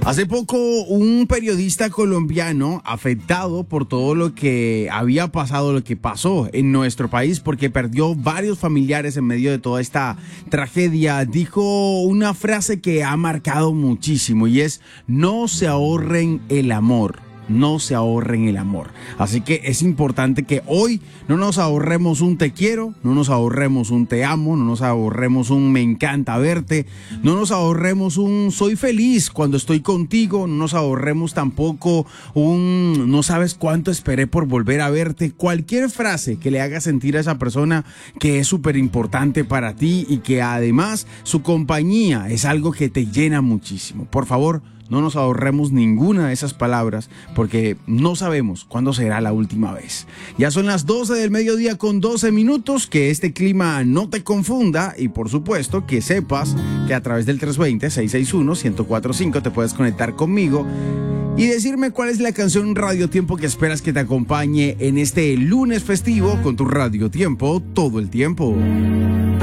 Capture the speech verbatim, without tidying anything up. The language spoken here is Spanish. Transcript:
Hace poco, un periodista colombiano afectado por todo lo que había pasado, lo que pasó en nuestro país, porque perdió varios familiares en medio de toda esta tragedia, dijo una frase que ha marcado muchísimo y es: no se ahorren el amor. No se ahorren el amor. Así que es importante que hoy no nos ahorremos un te quiero, no nos ahorremos un te amo, no nos ahorremos un me encanta verte, no nos ahorremos un soy feliz cuando estoy contigo, no nos ahorremos tampoco un no sabes cuánto esperé por volver a verte. Cualquier frase que le haga sentir a esa persona que es súper importante para ti y que además su compañía es algo que te llena muchísimo. Por favor, no nos ahorremos ninguna de esas palabras porque no sabemos cuándo será la última vez. Ya son las doce del mediodía con doce minutos, que este clima no te confunda y por supuesto que sepas que a través del tres dos cero, seis seis uno, uno cero cuatro cinco te puedes conectar conmigo y decirme cuál es la canción Radio Tiempo que esperas que te acompañe en este lunes festivo con tu Radio Tiempo todo el tiempo.